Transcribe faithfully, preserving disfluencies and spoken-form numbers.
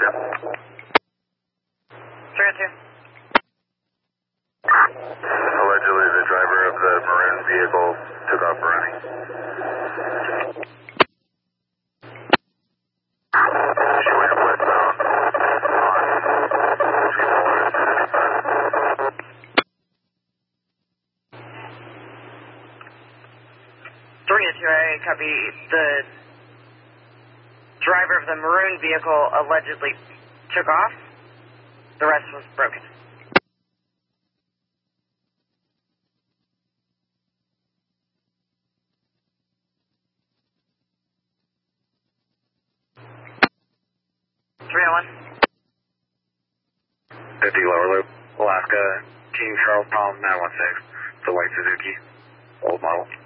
Yep. three oh two. Allegedly, the driver of the maroon vehicle took off running. She went westbound on between Walnut and seventy-five. three oh two, I copy. The driver of the maroon vehicle allegedly took off. The rest was broken. three oh one. fifty lower loop, Alaska, King Charles Tom nine one six. It's a white Suzuki, old model.